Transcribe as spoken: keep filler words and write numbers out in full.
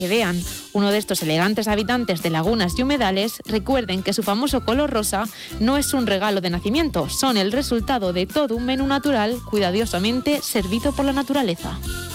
que vean uno de estos elegantes habitantes de lagunas y humedales, recuerden que su famoso color rosa no es un regalo de nacimiento, son el resultado de todo un menú natural cuidadosamente servido por la naturaleza.